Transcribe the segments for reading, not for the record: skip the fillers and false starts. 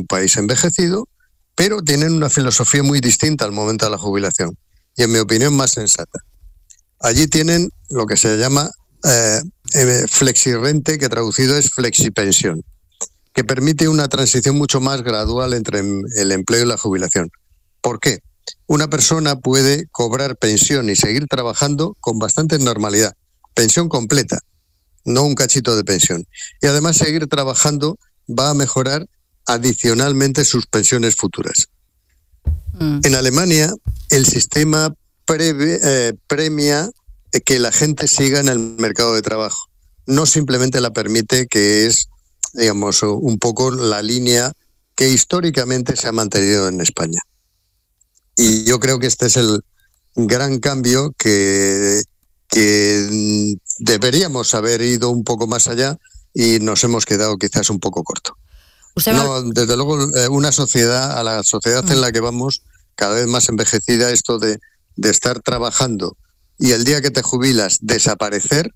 un país envejecido, pero tienen una filosofía muy distinta al momento de la jubilación, y en mi opinión más sensata. Allí tienen lo que se llama flexirrente, que traducido es flexipensión, que permite una transición mucho más gradual entre el empleo y la jubilación. ¿Por qué? Una persona puede cobrar pensión y seguir trabajando con bastante normalidad, pensión completa, no un cachito de pensión. Y además seguir trabajando va a mejorar adicionalmente sus pensiones futuras. En Alemania el sistema premia que la gente siga en el mercado de trabajo, no simplemente la permite, que es, digamos, un poco la línea que históricamente se ha mantenido en España. Y yo creo que este es el gran cambio que deberíamos haber ido un poco más allá y nos hemos quedado quizás un poco corto. No, desde luego, a la sociedad en la que vamos, cada vez más envejecida, esto de estar trabajando y el día que te jubilas desaparecer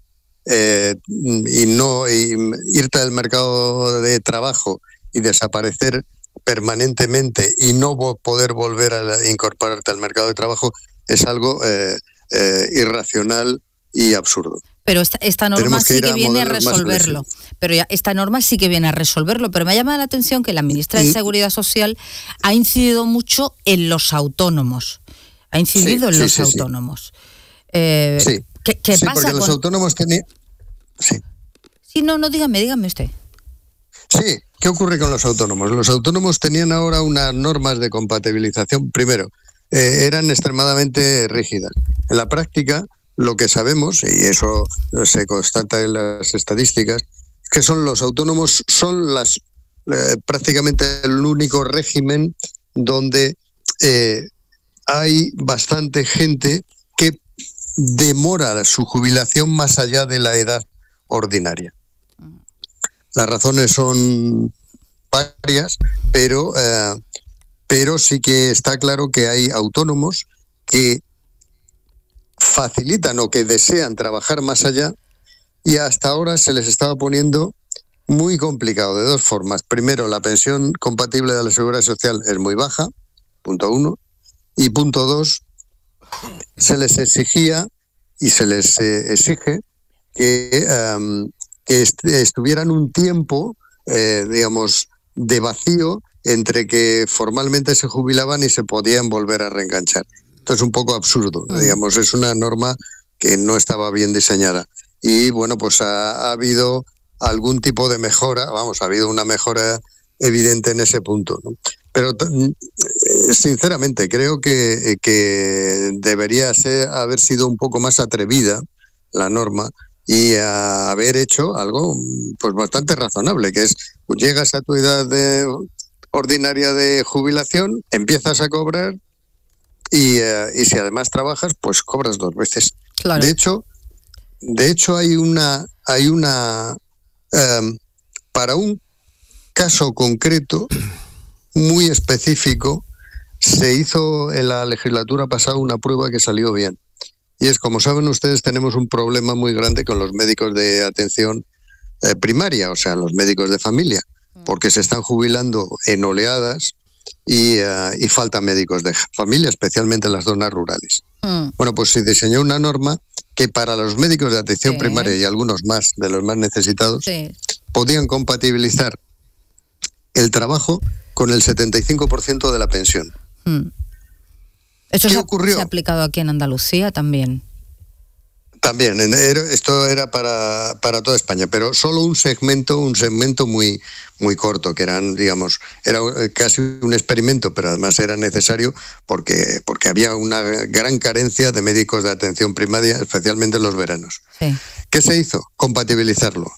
y irte del mercado de trabajo y desaparecer permanentemente y no poder volver a incorporarte al mercado de trabajo es algo irracional y absurdo. Pero esta norma sí que viene a resolverlo. Esta norma sí que viene a resolverlo. Pero me llama la atención que la ministra de Seguridad Social ha incidido mucho en los autónomos. Ha incidido en los autónomos. ¿Qué pasa porque los autónomos tenían... Sí, no, dígame usted. Sí, ¿qué ocurre con los autónomos? Los autónomos tenían ahora unas normas de compatibilización. Primero, eran extremadamente rígidas. En la práctica, lo que sabemos, y eso se constata en las estadísticas, es que los autónomos son prácticamente el único régimen donde hay bastante gente que demora su jubilación más allá de la edad ordinaria. Las razones son varias, pero sí que está claro que hay autónomos que facilitan o que desean trabajar más allá, y hasta ahora se les estaba poniendo muy complicado de dos formas. Primero, la pensión compatible de la Seguridad Social es muy baja, punto uno, y punto dos, se les exigía y se les exige que estuvieran un tiempo, digamos, de vacío entre que formalmente se jubilaban y se podían volver a reenganchar. Esto es un poco absurdo, digamos, es una norma que no estaba bien diseñada. Y bueno, pues ha habido algún tipo de mejora, ha habido una mejora evidente en ese punto, ¿no? Pero sinceramente creo que debería haber sido un poco más atrevida la norma y haber hecho algo pues bastante razonable, que es, pues, llegas a tu edad ordinaria de jubilación, empiezas a cobrar y si además trabajas, pues cobras 2 veces. Claro. De hecho hay una para un caso concreto muy específico, se hizo en la legislatura pasada una prueba que salió bien. Y es, como saben ustedes, tenemos un problema muy grande con los médicos de atención primaria, o sea, los médicos de familia, porque se están jubilando en oleadas y faltan médicos de familia, especialmente en las zonas rurales. Bueno, pues se diseñó una norma que para los médicos de atención primaria y algunos más, de los más necesitados, podían compatibilizar el trabajo con el 75% de la pensión. ¿Eso se ha aplicado aquí en Andalucía también? También, esto era para toda España, pero solo un segmento muy, muy corto, que eran, digamos, era casi un experimento, pero además era necesario porque había una gran carencia de médicos de atención primaria, especialmente en los veranos. Sí. ¿Qué se hizo? Compatibilizarlo.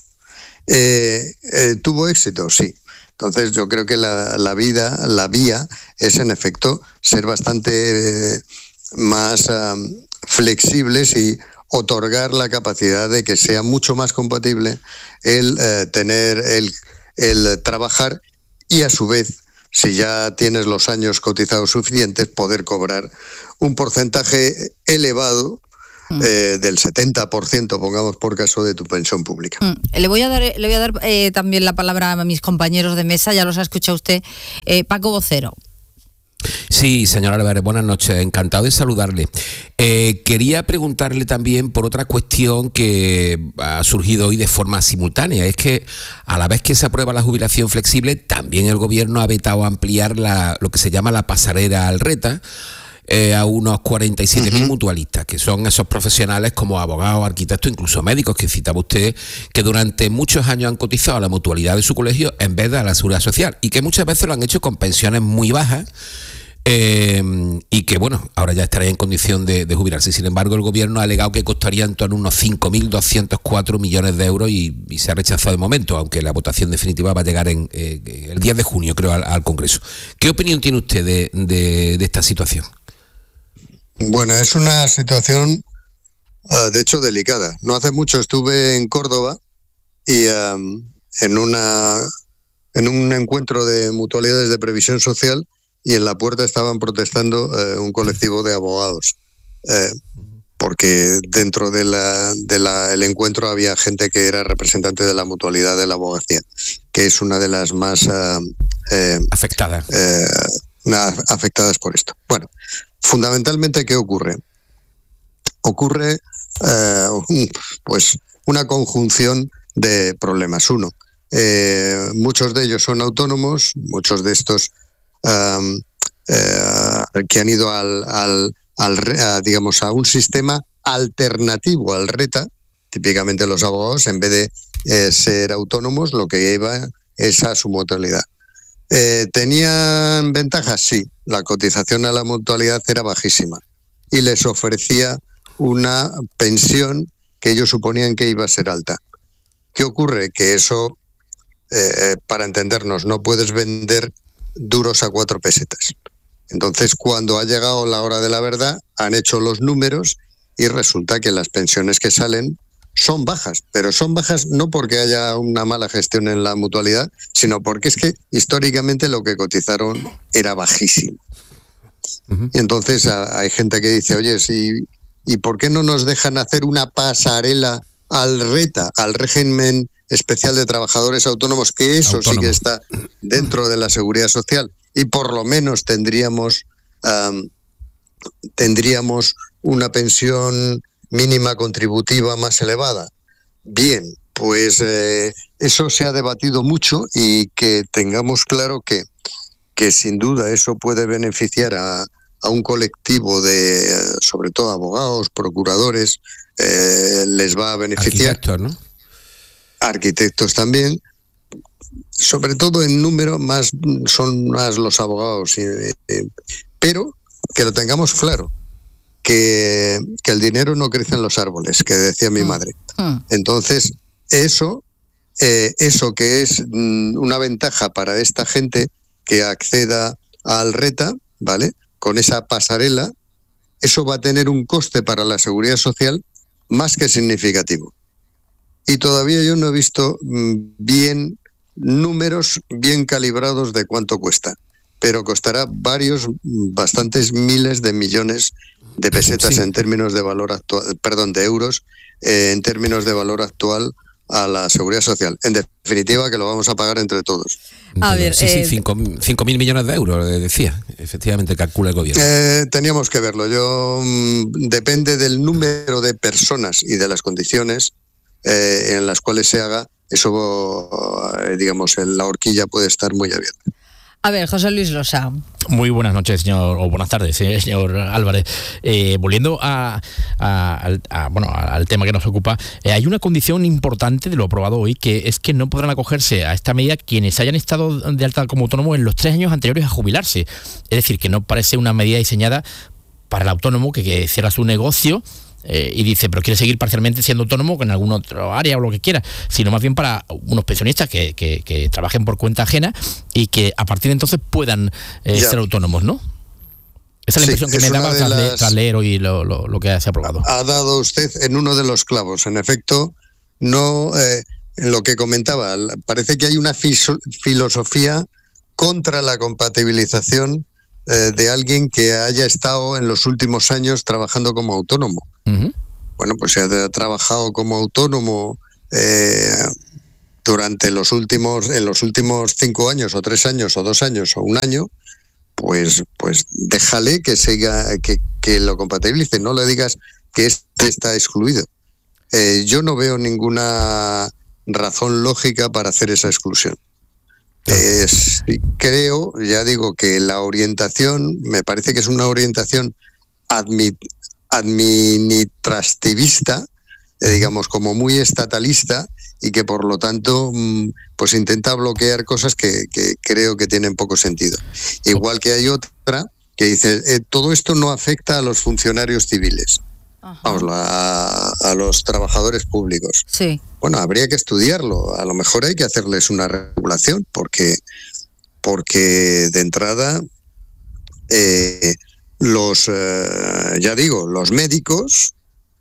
¿Tuvo éxito? Sí. Entonces yo creo que la vía es, en efecto, ser bastante más flexibles y otorgar la capacidad de que sea mucho más compatible el tener el trabajar y, a su vez, si ya tienes los años cotizados suficientes, poder cobrar un porcentaje elevado del 70%, pongamos por caso, de tu pensión pública. Le voy a dar también la palabra a mis compañeros de mesa, ya los ha escuchado usted. Paco Vocero. Sí, señor Álvarez, buenas noches, encantado de saludarle. Quería preguntarle también por otra cuestión que ha surgido hoy de forma simultánea. Es que a la vez que se aprueba la jubilación flexible, también el gobierno ha vetado ampliar lo que se llama la pasarela al RETA a unos 47.000 mutualistas, que son esos profesionales como abogados, arquitectos, incluso médicos, que citaba usted, que durante muchos años han cotizado a la mutualidad de su colegio en vez de a la seguridad social, y que muchas veces lo han hecho con pensiones muy bajas, y que bueno, ahora ya estaría en condición de jubilarse. Sin embargo, el gobierno ha alegado que costaría en torno a unos 5.204 millones de euros y se ha rechazado de momento, aunque la votación definitiva va a llegar el 10 de junio, creo, al Congreso. ¿Qué opinión tiene usted de esta situación? Bueno, es una situación, de hecho, delicada. No hace mucho estuve en Córdoba y en un encuentro de mutualidades de previsión social, y en la puerta estaban protestando un colectivo de abogados, porque dentro del encuentro había gente que era representante de la mutualidad de la abogacía, que es una de las más afectadas por esto. Bueno, fundamentalmente, ¿qué ocurre? Ocurre pues una conjunción de problemas. Uno, muchos de ellos son autónomos, muchos de estos que han ido digamos, a un sistema alternativo al RETA. Típicamente los abogados, en vez de ser autónomos, lo que lleva es a su mutualidad. ¿Tenían ventajas? Sí. La cotización a la mutualidad era bajísima y les ofrecía una pensión que ellos suponían que iba a ser alta. ¿Qué ocurre? Que eso, para entendernos, no puedes vender duros a 4 pesetas. Entonces, cuando ha llegado la hora de la verdad, han hecho los números y resulta que las pensiones que salen son bajas, pero son bajas no porque haya una mala gestión en la mutualidad, sino porque es que históricamente lo que cotizaron era bajísimo. Y entonces hay gente que dice, oye, ¿y por qué no nos dejan hacer una pasarela al RETA, al régimen especial de trabajadores autónomos, que eso sí que está dentro de la seguridad social, y por lo menos tendríamos una pensión mínima contributiva más elevada? Bien, pues eso se ha debatido mucho, y que tengamos claro que sin duda eso puede beneficiar a un colectivo de, sobre todo, abogados, procuradores, les va a beneficiar. Arquitectos, ¿no? Arquitectos también, sobre todo en número son más los abogados, pero que lo tengamos claro, que el dinero no crece en los árboles, que decía mi madre. Entonces, eso que es una ventaja para esta gente que acceda al RETA, ¿vale?, con esa pasarela, eso va a tener un coste para la seguridad social más que significativo. Y todavía yo no he visto números bien calibrados de cuánto cuesta, pero costará bastantes miles de millones de pesetas, sí, en términos de valor actual, de euros, en términos de valor actual a la seguridad social. En definitiva, que lo vamos a pagar entre todos. A ver, sí, 5.000 millones de euros, decía, efectivamente, calcula el gobierno. Teníamos que verlo. Depende del número de personas y de las condiciones en las cuales se haga, eso, digamos, la horquilla puede estar muy abierta. A ver, José Luis Losa. Muy buenas noches, señor, o buenas tardes, señor Álvarez. Volviendo al tema que nos ocupa, hay una condición importante de lo aprobado hoy, que es que no podrán acogerse a esta medida quienes hayan estado de alta como autónomo en los 3 años anteriores a jubilarse. Es decir, que no parece una medida diseñada para el autónomo que cierra su negocio y dice, pero quiere seguir parcialmente siendo autónomo en alguna otra área o lo que quiera, sino más bien para unos pensionistas que trabajen por cuenta ajena y que a partir de entonces puedan ser autónomos, ¿no? Esa es la impresión que me daba tras leer hoy lo que se ha aprobado. Ha dado usted en uno de los clavos. En efecto, no lo que comentaba, parece que hay una filosofía contra la compatibilización de alguien que haya estado en los últimos años trabajando como autónomo. bueno, pues se ha trabajado como autónomo durante en los últimos 5 años o 3 años o 2 años o 1 año, pues déjale que siga, que lo compatibilice, no le digas que este está excluido. Yo no veo ninguna razón lógica para hacer esa exclusión. Creo, ya digo, que la orientación, me parece que es una orientación administrativista, digamos, como muy estatalista, y que por lo tanto pues intenta bloquear cosas que creo que tienen poco sentido. Igual que hay otra que dice, todo esto no afecta a los funcionarios civiles. Vamos, a los trabajadores públicos. Sí. Bueno, habría que estudiarlo. A lo mejor hay que hacerles una regulación, porque de entrada ya digo, los médicos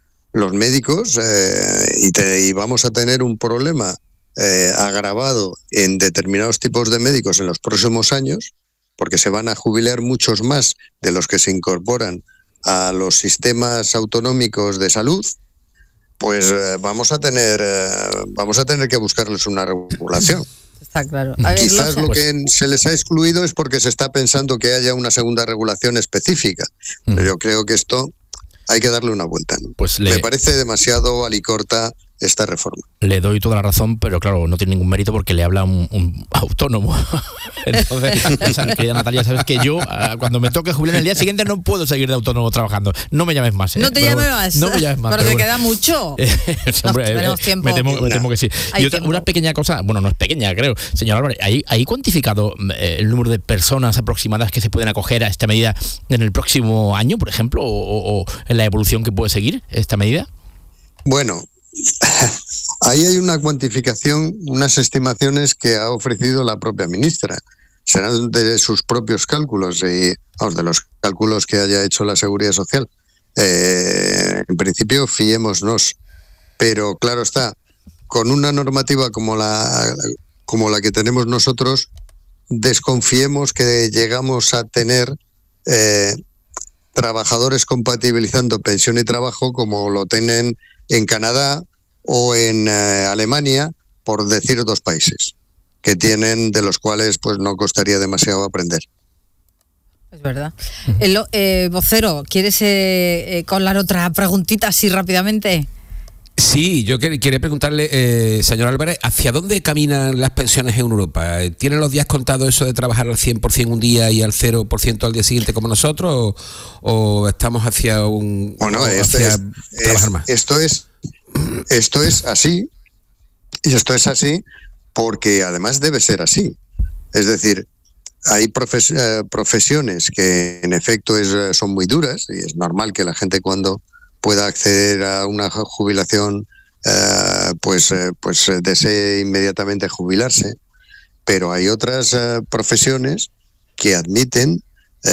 y vamos a tener un problema agravado en determinados tipos de médicos en los próximos años, porque se van a jubilar muchos más de los que se incorporan a los sistemas autonómicos de salud. Pues vamos a tener que buscarles una regulación. Está claro. Quizás lo que se les ha excluido es porque se está pensando que haya una segunda regulación específica. Pero yo creo que esto hay que darle una vuelta, ¿no? Me parece demasiado alicorta esta reforma. Le doy toda la razón, pero claro, no tiene ningún mérito porque le habla un autónomo. Entonces, querida Natalia, sabes que yo, cuando me toque jubilar el día siguiente, no puedo seguir de autónomo trabajando. No me llames más. No te llames más. No me llames más. Pero te queda mucho. Hombre, tenemos tiempo. Me temo que sí. Y una pequeña cosa, bueno, no es pequeña, creo. Señor Álvarez, ¿hay cuantificado el número de personas aproximadas que se pueden acoger a esta medida en el próximo año, por ejemplo, o en la evolución que puede seguir esta medida? Bueno, ahí hay una cuantificación, unas estimaciones que ha ofrecido la propia ministra. Serán de sus propios cálculos y de los cálculos que haya hecho la Seguridad Social. En principio, fiémonos. Pero claro está, con una normativa como la que tenemos nosotros, desconfiemos que llegamos a tener trabajadores compatibilizando pensión y trabajo como lo tienen en Canadá o en Alemania, por decir 2 países que tienen, de los cuales pues no costaría demasiado aprender. Es verdad. Vocero, ¿quieres colar otra preguntita así rápidamente? Sí, yo quería preguntarle, señor Álvarez, ¿hacia dónde caminan las pensiones en Europa? ¿Tienen los días contados eso de trabajar al 100% un día y al 0% al día siguiente como nosotros? ¿O estamos hacia un... Bueno, trabajar más? Esto es así, y esto es así porque además debe ser así. Es decir, hay profesiones que en efecto son muy duras, y es normal que la gente cuando pueda acceder a una jubilación pues desee inmediatamente jubilarse, pero hay otras profesiones que admiten,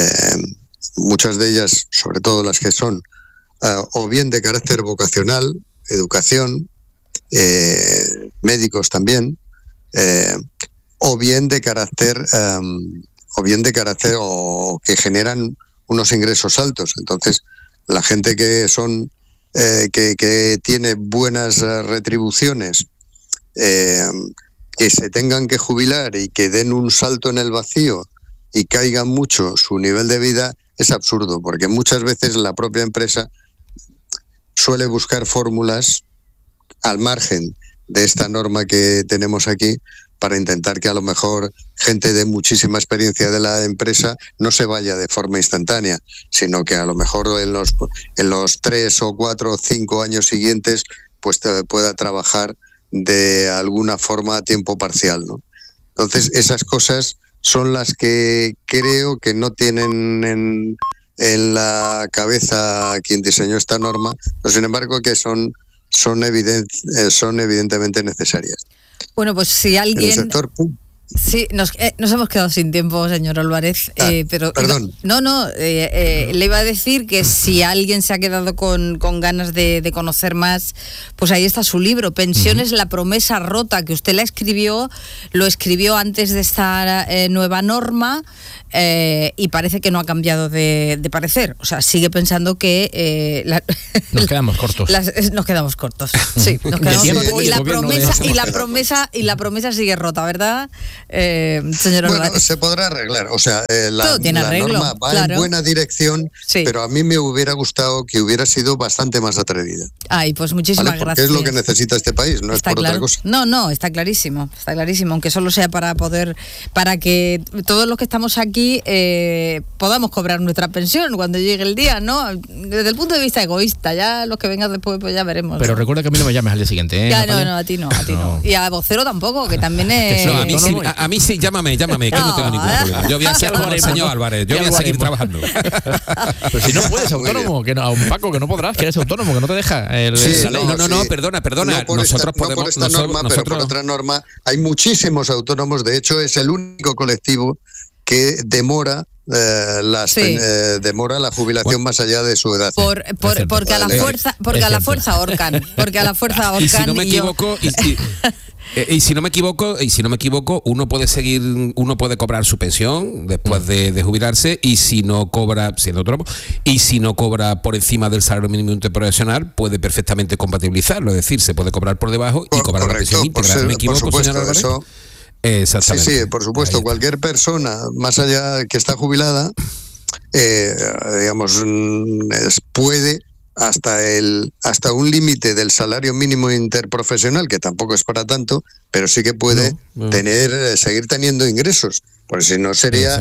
muchas de ellas, sobre todo las que son o bien de carácter vocacional, educación, médicos también, o bien de carácter o que generan unos ingresos altos. Entonces, la gente que que tiene buenas retribuciones, que se tengan que jubilar y que den un salto en el vacío y caigan mucho su nivel de vida, es absurdo, porque muchas veces la propia empresa suele buscar fórmulas al margen de esta norma que tenemos aquí para intentar que a lo mejor gente de muchísima experiencia de la empresa no se vaya de forma instantánea, sino que a lo mejor en los 3 o 4 o 5 años siguientes pues pueda trabajar de alguna forma a tiempo parcial, ¿no? Entonces, esas cosas son las que creo que no tienen en la cabeza quien diseñó esta norma, pero sin embargo que son evidentemente necesarias. Bueno, pues si alguien... Sí, nos hemos quedado sin tiempo, señor Álvarez, pero perdón. Le iba a decir que si alguien se ha quedado con ganas de conocer más, pues ahí está su libro, Pensiones, la promesa rota, que usted lo escribió antes de esta nueva norma, y parece que no ha cambiado de parecer, o sea, sigue pensando que nos quedamos cortos. Nos quedamos cortos, sí, nos quedamos cortos. Y la promesa sigue rota, ¿verdad? Señor Álvarez. Bueno, se podrá arreglar, o sea, la norma va en buena dirección, sí, pero a mí me hubiera gustado que hubiera sido bastante más atrevida. Ay, pues muchísimas gracias. Es lo que necesita este país, no está es por claro. otra cosa. No, está clarísimo, aunque solo sea para que todos los que estamos aquí podamos cobrar nuestra pensión cuando llegue el día, ¿no? Desde el punto de vista egoísta, ya los que vengan después pues ya veremos. Pero recuerda que a mí no me llames al día siguiente, ¿eh? Ya, no, a ti no. Y a vocero tampoco, que también es... No, a mí sí, llámame, que no tengo ningún problema. Yo voy a ser como el señor Álvarez, yo voy a seguir trabajando. Pero si no puedes, autónomo, que no, Paco, que no podrás, que eres autónomo, que no te deja. No, perdona. Nosotros podemos... por esta norma, pero por otra norma, hay muchísimos autónomos, de hecho es el único colectivo que demora demora la jubilación más allá de su edad. Porque a la fuerza ahorcan. Y si no me equivoco, y si no me equivoco, uno puede cobrar su pensión después de jubilarse, y si no cobra, siendo autónomo, y si no cobra por encima del salario mínimo interprofesional, puede perfectamente compatibilizarlo, es decir, se puede cobrar por debajo y cobrar la pensión íntegra. ¿Me equivoco, por supuesto, señor Álvarez? Sí, por supuesto. Cualquier persona, más allá que está jubilada, puede hasta un límite del salario mínimo interprofesional, que tampoco es para tanto, pero sí que puede seguir teniendo ingresos, porque si no sería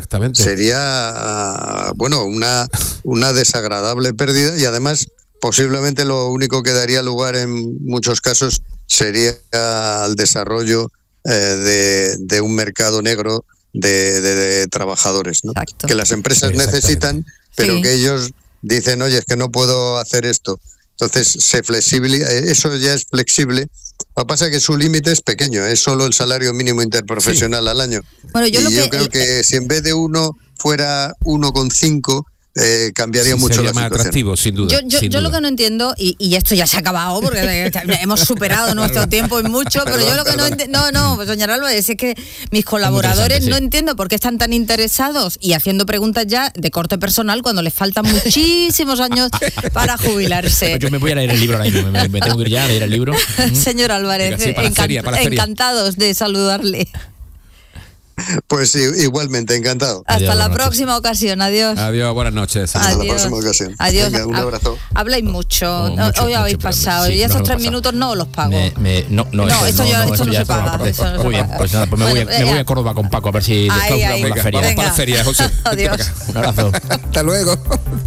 una desagradable pérdida, y además posiblemente lo único que daría lugar en muchos casos sería al desarrollo de un mercado negro de trabajadores, ¿no? Que las empresas necesitan, pero que ellos dicen, oye, es que no puedo hacer esto. Entonces, eso ya es flexible. Lo que pasa es que su límite es pequeño, es solo el salario mínimo interprofesional al año. Bueno, yo creo que si en vez de 1 fuera 1,5, cambiaría mucho la más situación. Atractivo, sin duda. Yo lo que no entiendo, y esto ya se ha acabado porque hemos superado nuestro tiempo en mucho, pero yo lo que no entiendo, pues señor Álvarez, es que mis colaboradores no entiendo por qué están tan interesados y haciendo preguntas ya de corte personal cuando les faltan muchísimos años para jubilarse. Yo me voy a leer el libro ahora mismo, me tengo que ir ya a leer el libro. Señor Álvarez, encantados de saludarle. Pues sí, igualmente, encantado. Hasta la próxima ocasión, adiós. Adiós, buenas noches. Hasta la próxima ocasión. Adiós. Venga, un abrazo. Habláis mucho, hoy habéis pasado, y esos 3 minutos no os los pago. Esto no se paga. Muy bien, pues nada, pues me voy a Córdoba con Paco a ver si descansamos la feria. Vamos para la feria, José. Adiós. Un abrazo. Hasta luego.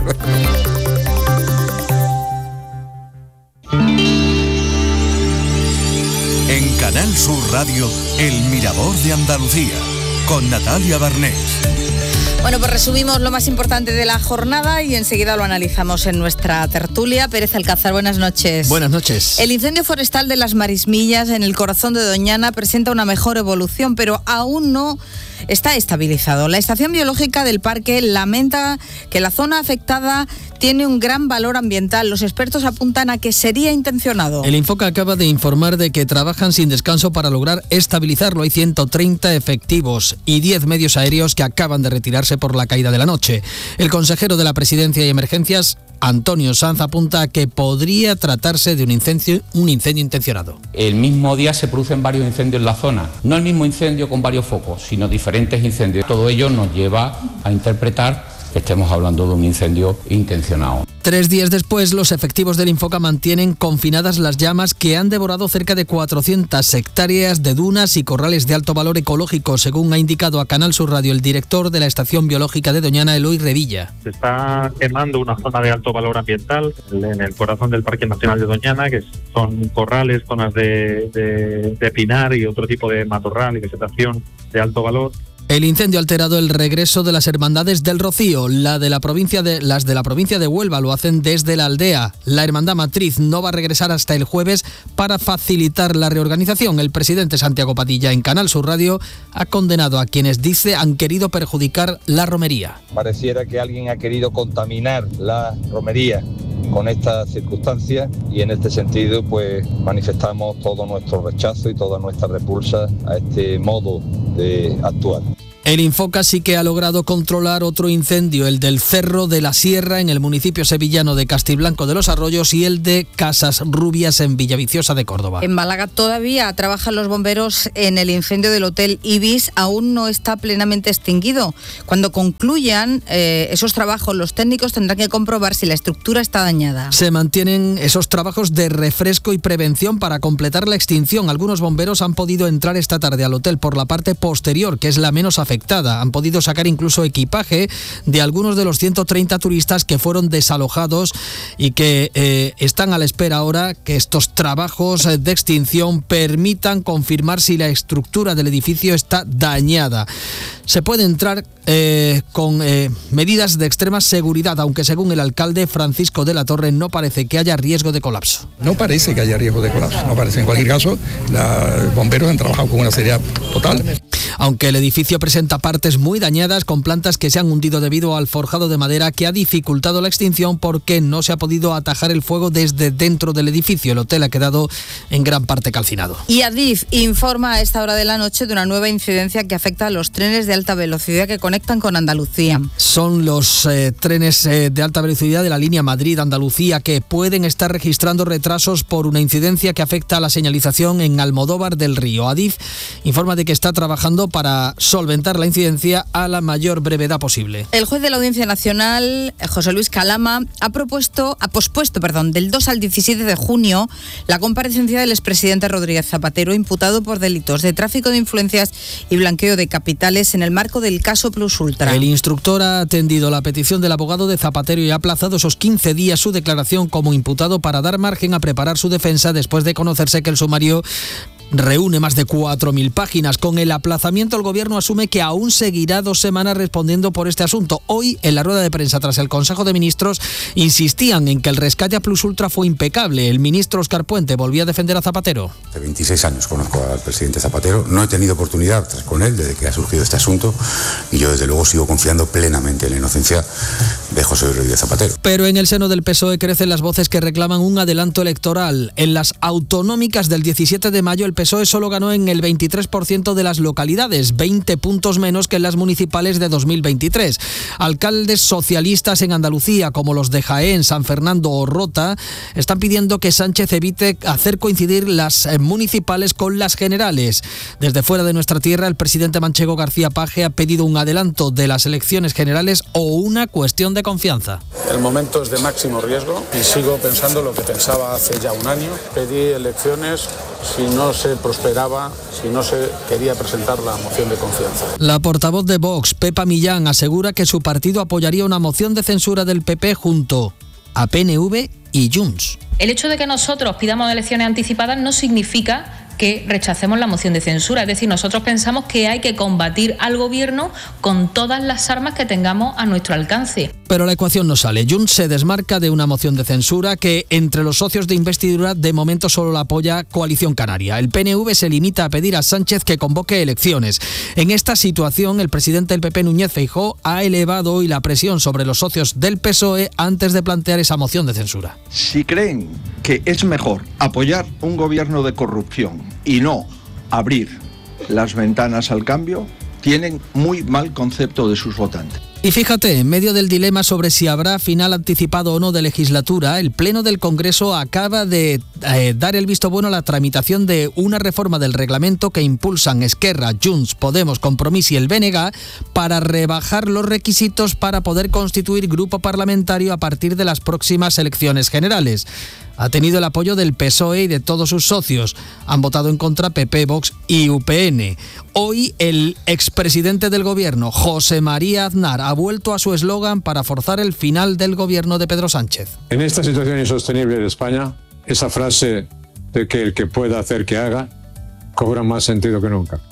En Canal Sur Radio, El Mirador de Andalucía, con Natalia Barnés. Bueno, pues resumimos lo más importante de la jornada y enseguida lo analizamos en nuestra tertulia. Pérez Alcázar, buenas noches. Buenas noches. El incendio forestal de las Marismillas en el corazón de Doñana presenta una mejor evolución, pero aún no está estabilizado. La estación biológica del parque lamenta que la zona afectada tiene un gran valor ambiental. Los expertos apuntan a que sería intencionado. El Infoca acaba de informar de que trabajan sin descanso para lograr estabilizarlo. Hay 130 efectivos y 10 medios aéreos que acaban de retirarse por la caída de la noche. El consejero de la Presidencia y Emergencias, Antonio Sanz, apunta a que podría tratarse de un incendio intencionado. El mismo día se producen varios incendios en la zona. No el mismo incendio con varios focos, sino diferentes incendios. Todo ello nos lleva a interpretar que estemos hablando de un incendio intencionado. 3 días después, los efectivos del Infoca mantienen confinadas las llamas que han devorado cerca de 400 hectáreas de dunas y corrales de alto valor ecológico, según ha indicado a Canal Sur Radio el director de la Estación Biológica de Doñana, Eloy Revilla. Se está quemando una zona de alto valor ambiental en el corazón del Parque Nacional de Doñana, que son corrales, zonas de pinar y otro tipo de matorral y vegetación de alto valor. El incendio ha alterado el regreso de las hermandades del Rocío. Las de la provincia de Huelva lo hacen desde la aldea. La hermandad matriz no va a regresar hasta el jueves para facilitar la reorganización. El presidente Santiago Padilla en Canal Sur Radio ha condenado a quienes dice han querido perjudicar la romería. Pareciera que alguien ha querido contaminar la romería con estas circunstancias y en este sentido pues manifestamos todo nuestro rechazo y toda nuestra repulsa a este modo de actuar. El Infoca sí que ha logrado controlar otro incendio, el del Cerro de la Sierra en el municipio sevillano de Castiblanco de los Arroyos y el de Casas Rubias en Villaviciosa de Córdoba. En Málaga todavía trabajan los bomberos en el incendio del Hotel Ibis, aún no está plenamente extinguido. Cuando concluyan esos trabajos, los técnicos tendrán que comprobar si la estructura está dañada. Se mantienen esos trabajos de refresco y prevención para completar la extinción. Algunos bomberos han podido entrar esta tarde al hotel por la parte posterior, que es la menos afectada. Han podido sacar incluso equipaje de algunos de los 130 turistas que fueron desalojados y que están a la espera ahora que estos trabajos de extinción permitan confirmar si la estructura del edificio está dañada. Se puede entrar con medidas de extrema seguridad, aunque según el alcalde Francisco de la Torre no parece que haya riesgo de colapso. No parece que haya riesgo de colapso, no parece. En cualquier caso, los bomberos han trabajado con una seriedad total. Aunque el edificio presenta partes muy dañadas con plantas que se han hundido debido al forjado de madera que ha dificultado la extinción porque no se ha podido atajar el fuego desde dentro del edificio. El hotel ha quedado en gran parte calcinado. Y Adif informa a esta hora de la noche de una nueva incidencia que afecta a los trenes de alta velocidad que conectan con Andalucía. Son los trenes de alta velocidad de la línea Madrid-Andalucía que pueden estar registrando retrasos por una incidencia que afecta a la señalización en Almodóvar del Río. Adif informa de que está trabajando para solventar la incidencia a la mayor brevedad posible. El juez de la Audiencia Nacional, José Luis Calama, ha pospuesto del 2 al 17 de junio la comparecencia del expresidente Rodríguez Zapatero, imputado por delitos de tráfico de influencias y blanqueo de capitales en el marco del caso Plus Ultra. El instructor ha atendido la petición del abogado de Zapatero y ha aplazado esos 15 días su declaración como imputado para dar margen a preparar su defensa después de conocerse que el sumario reúne más de 4.000 páginas. Con el aplazamiento, el Gobierno asume que aún seguirá 2 semanas respondiendo por este asunto. Hoy, en la rueda de prensa tras el Consejo de Ministros, insistían en que el rescate a Plus Ultra fue impecable. El ministro Óscar Puente volvía a defender a Zapatero. Hace 26 años conozco al presidente Zapatero. No he tenido oportunidad de estar con él desde que ha surgido este asunto y yo, desde luego, sigo confiando plenamente en la inocencia de José Luis Rodríguez Zapatero. Pero en el seno del PSOE crecen las voces que reclaman un adelanto electoral. En las autonómicas del 17 de mayo, el PSOE solo ganó en el 23% de las localidades, 20 puntos menos que en las municipales de 2023. Alcaldes socialistas en Andalucía, como los de Jaén, San Fernando o Rota, están pidiendo que Sánchez evite hacer coincidir las municipales con las generales. Desde fuera de nuestra tierra, el presidente manchego García Page ha pedido un adelanto de las elecciones generales o una cuestión de confianza. El momento es de máximo riesgo y sigo pensando lo que pensaba hace ya un año. Pedí elecciones si no se prosperaba, si no se quería presentar la moción de confianza. La portavoz de Vox, Pepa Millán, asegura que su partido apoyaría una moción de censura del PP junto a PNV y Junts. El hecho de que nosotros pidamos elecciones anticipadas no significa que rechacemos la moción de censura. Es decir, nosotros pensamos que hay que combatir al gobierno con todas las armas que tengamos a nuestro alcance. Pero la ecuación no sale. Junts se desmarca de una moción de censura que entre los socios de investidura de momento solo la apoya Coalición Canaria. El PNV se limita a pedir a Sánchez que convoque elecciones. En esta situación, el presidente del PP, Núñez Feijóo, ha elevado hoy la presión sobre los socios del PSOE antes de plantear esa moción de censura. Si creen que es mejor apoyar un gobierno de corrupción y no abrir las ventanas al cambio, tienen muy mal concepto de sus votantes. Y fíjate, en medio del dilema sobre si habrá final anticipado o no de legislatura, el Pleno del Congreso acaba de dar el visto bueno a la tramitación de una reforma del reglamento que impulsan Esquerra, Junts, Podemos, Compromís y el BNG para rebajar los requisitos para poder constituir grupo parlamentario a partir de las próximas elecciones generales. Ha tenido el apoyo del PSOE y de todos sus socios. Han votado en contra PP, Vox y UPN. Hoy el expresidente del gobierno, José María Aznar, ha vuelto a su eslogan para forzar el final del gobierno de Pedro Sánchez. En esta situación insostenible de España, esa frase de que el que pueda hacer que haga cobra más sentido que nunca.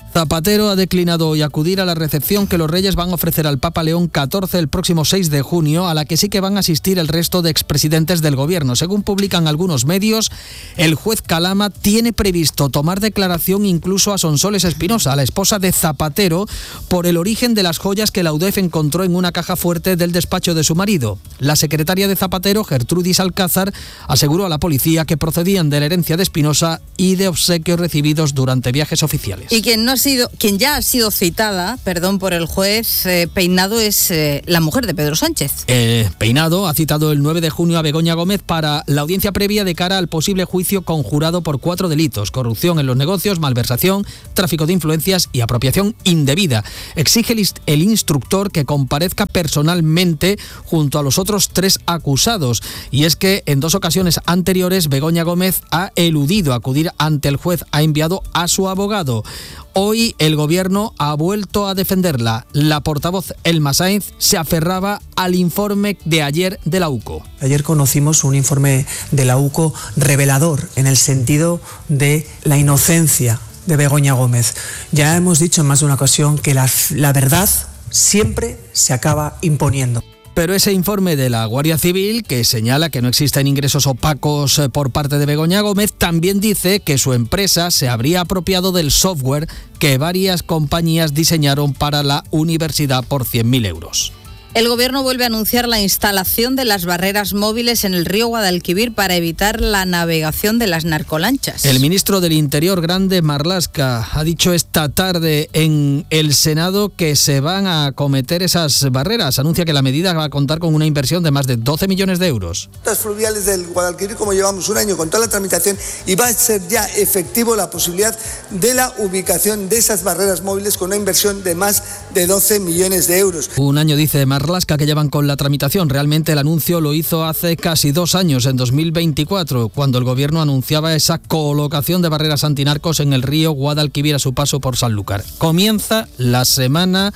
Zapatero ha declinado hoy acudir a la recepción que los Reyes van a ofrecer al Papa León XIV el próximo 6 de junio, a la que sí que van a asistir el resto de expresidentes del gobierno. Según publican algunos medios, el juez Calama tiene previsto tomar declaración incluso a Sonsoles Espinosa, la esposa de Zapatero, por el origen de las joyas que la UDEF encontró en una caja fuerte del despacho de su marido. La secretaria de Zapatero, Gertrudis Alcázar, aseguró a la policía que procedían de la herencia de Espinosa y de obsequios recibidos durante viajes oficiales. Y quien ya ha sido citada, por el juez Peinado, es la mujer de Pedro Sánchez. Peinado ha citado el 9 de junio a Begoña Gómez para la audiencia previa de cara al posible juicio conjurado por 4 delitos: corrupción en los negocios, malversación, tráfico de influencias y apropiación indebida. Exige el instructor que comparezca personalmente junto a los otros 3 acusados. Y es que en 2 ocasiones anteriores Begoña Gómez ha eludido acudir ante el juez, ha enviado a su abogado. Hoy el gobierno ha vuelto a defenderla. La portavoz Elma Sainz se aferraba al informe de ayer de la UCO. Ayer conocimos un informe de la UCO revelador en el sentido de la inocencia de Begoña Gómez. Ya hemos dicho en más de una ocasión que la verdad siempre se acaba imponiendo. Pero ese informe de la Guardia Civil, que señala que no existen ingresos opacos por parte de Begoña Gómez, también dice que su empresa se habría apropiado del software que varias compañías diseñaron para la universidad por 100.000 euros. El gobierno vuelve a anunciar la instalación de las barreras móviles en el río Guadalquivir para evitar la navegación de las narcolanchas. El ministro del Interior, Grande Marlaska, ha dicho esta tarde en el Senado que se van a acometer esas barreras. Anuncia que la medida va a contar con una inversión de más de 12 millones de euros. Las fluviales del Guadalquivir, como llevamos un año con toda la tramitación, y va a ser ya efectivo la posibilidad de la ubicación de esas barreras móviles con una inversión de más de 12 millones de euros. Un año, dice Marlaska, que llevan con la tramitación. Realmente el anuncio lo hizo hace casi 2 años, en 2024, cuando el gobierno anunciaba esa colocación de barreras antinarcos en el río Guadalquivir a su paso por Sanlúcar. Comienza la semana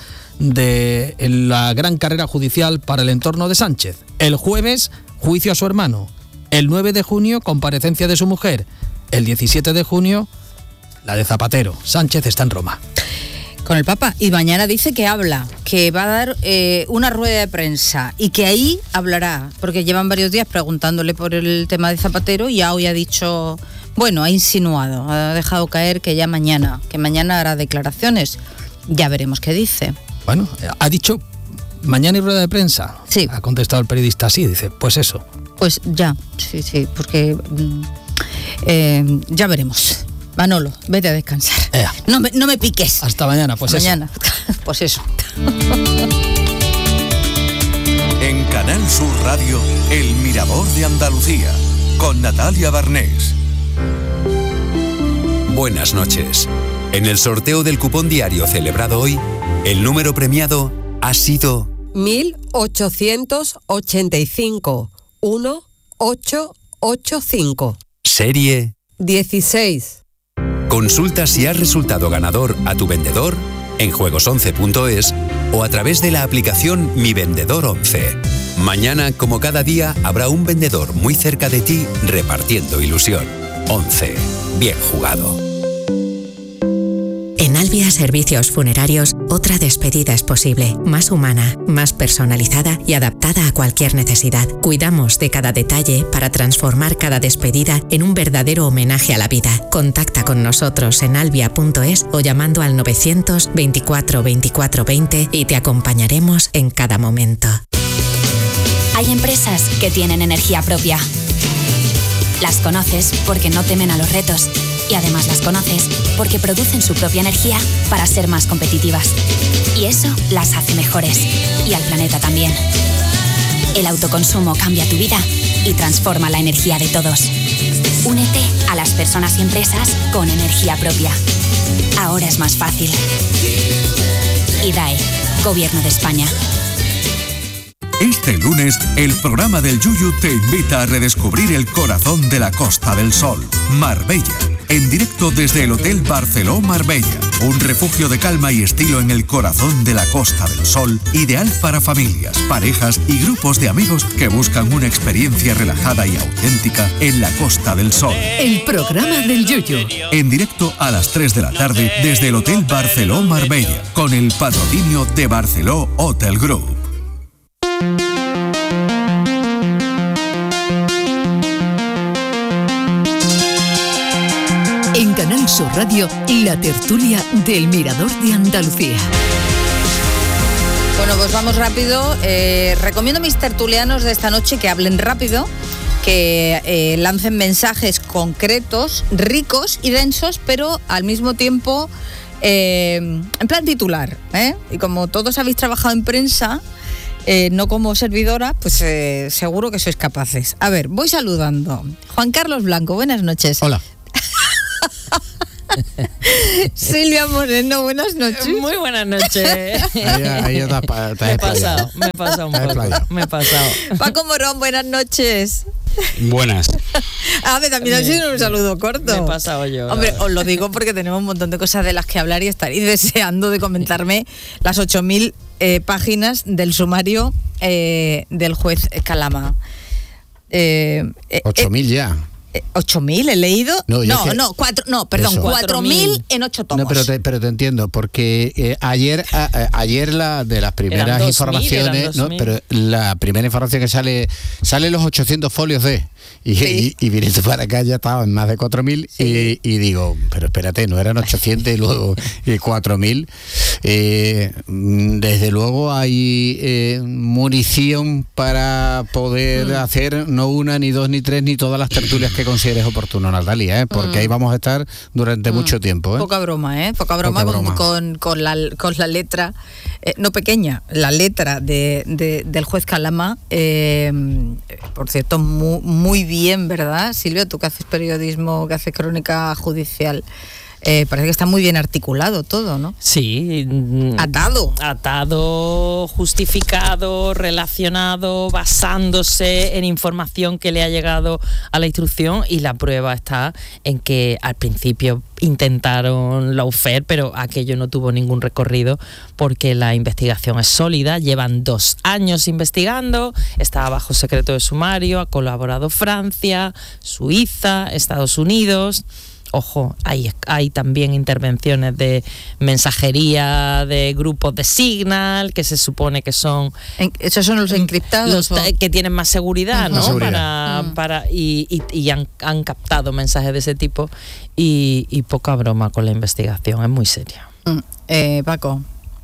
de la gran carrera judicial para el entorno de Sánchez. El jueves, juicio a su hermano. El 9 de junio, comparecencia de su mujer. El 17 de junio, la de Zapatero. Sánchez está en Roma. Con el Papa. Y mañana dice que habla, que va a dar una rueda de prensa y que ahí hablará, porque llevan varios días preguntándole por el tema de Zapatero y ya hoy ha dicho, ha insinuado, ha dejado caer que mañana hará declaraciones. Ya veremos qué dice. Bueno, ha dicho mañana y rueda de prensa. Sí. Ha contestado el periodista así, dice, pues eso. Pues ya, sí, porque ya veremos. Manolo, vete a descansar. No me piques. Hasta mañana, pues Hasta mañana. Pues eso. En Canal Sur Radio, El Mirador de Andalucía, con Natalia Barnés. Buenas noches. En el sorteo del cupón diario celebrado hoy, el número premiado ha sido 1885 1885. Serie 16. Consulta si has resultado ganador a tu vendedor en juegos11.es o a través de la aplicación Mi Vendedor 11. Mañana, como cada día, habrá un vendedor muy cerca de ti repartiendo ilusión. 11. Bien jugado. En Albia Servicios Funerarios, otra despedida es posible, más humana, más personalizada y adaptada a cualquier necesidad. Cuidamos de cada detalle para transformar cada despedida en un verdadero homenaje a la vida. Contacta con nosotros en albia.es o llamando al 924 24 20 y te acompañaremos en cada momento. Hay empresas que tienen energía propia. Las conoces porque no temen a los retos. Y además las conoces porque producen su propia energía para ser más competitivas. Y eso las hace mejores. Y al planeta también. El autoconsumo cambia tu vida y transforma la energía de todos. Únete a las personas y empresas con energía propia. Ahora es más fácil. IDAE, Gobierno de España. Este lunes, el programa del Yuyu te invita a redescubrir el corazón de la Costa del Sol, Marbella. en directo desde el Hotel Barceló Marbella, un refugio de calma y estilo en el corazón de la Costa del Sol, ideal para familias, parejas y grupos de amigos que buscan una experiencia relajada y auténtica en la Costa del Sol. El programa del Yoyo. En directo a las 3 de la tarde desde el Hotel Barceló Marbella, con el patrocinio de Barceló Hotel Group. En Canal Sur Radio, la tertulia del Mirador de Andalucía. Bueno, pues vamos rápido. Recomiendo a mis tertulianos de esta noche que hablen rápido, que lancen mensajes concretos, ricos y densos, pero al mismo tiempo en plan titular, ¿eh? Y como todos habéis trabajado en prensa, no como servidora, pues seguro que sois capaces. A ver, voy saludando. Juan Carlos Blanco, buenas noches. Hola. Silvia Moreno, buenas noches. Muy buenas noches. Ahí me he pasado un poco. Me he pasado. Paco Morón, buenas noches. Buenas. A ver, también ha sido un saludo corto. Me he pasado yo. Hombre, os lo digo porque tenemos un montón de cosas de las que hablar y estaréis deseando de comentarme las 8.000 páginas del sumario del juez Calama. 8.000 ya. 8.000 he leído. No, 4.000 en 8 tomos. No, pero te entiendo, porque ayer la de las primeras informaciones, ¿no? Pero la primera información que sale los 800 folios de y viniendo para acá ya estaban más de 4.000 y digo, pero espérate, no eran 800 y luego 4.000. Desde luego hay munición para poder hacer no una, ni dos, ni tres, ni todas las tertulias que consideres oportuno, Natalia, porque ahí vamos a estar durante mucho tiempo. Poca broma, Poca broma. Con la letra, no pequeña, la letra del juez Calama. Por cierto, muy bien, ¿verdad, Silvia? Tú que haces periodismo, que haces crónica judicial. Parece que está muy bien articulado todo, ¿no? Sí. Atado, justificado, relacionado, basándose en información que le ha llegado a la instrucción, y la prueba está en que al principio intentaron lawfare, pero aquello no tuvo ningún recorrido porque la investigación es sólida, llevan 2 años investigando, está bajo secreto de sumario, ha colaborado Francia, Suiza, Estados Unidos. Ojo, hay también intervenciones de mensajería de grupos de Signal, que se supone que son... ¿Esos son los encriptados? Que tienen más seguridad, ¿no? Y han captado mensajes de ese tipo y poca broma con la investigación, es muy seria. Paco.